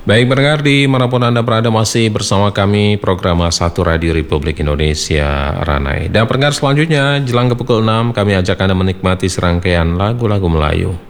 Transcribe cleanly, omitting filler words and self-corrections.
Baik pendengar dimanapun Anda berada masih bersama kami program Satu Radio Republik Indonesia Ranai. Dan pendengar selanjutnya jelang ke pukul 6 kami ajak Anda menikmati serangkaian lagu-lagu Melayu.